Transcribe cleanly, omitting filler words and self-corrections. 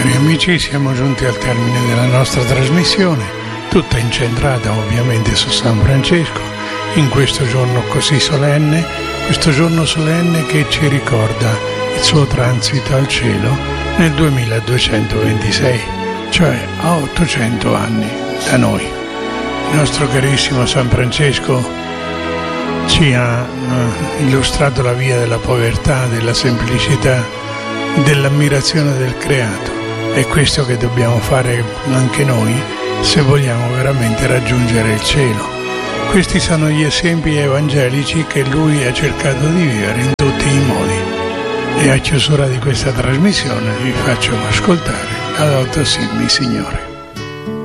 Cari amici, siamo giunti al termine della nostra trasmissione, tutta incentrata ovviamente su San Francesco, in questo giorno così solenne, questo giorno solenne che ci ricorda il suo transito al cielo nel 2226, cioè a 800 anni da noi. Il nostro carissimo San Francesco ci ha illustrato la via della povertà, della semplicità, dell'ammirazione del creato. È questo che dobbiamo fare anche noi se vogliamo veramente raggiungere il cielo. Questi sono gli esempi evangelici che lui ha cercato di vivere in tutti i modi. E a chiusura di questa trasmissione vi faccio ascoltare la Laudato Si, mi Signore.